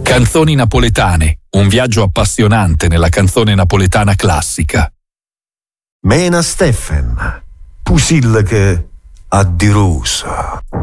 Canzoni napoletane, un viaggio appassionante nella canzone napoletana classica. Mena Steffen, pusil che a di rosa.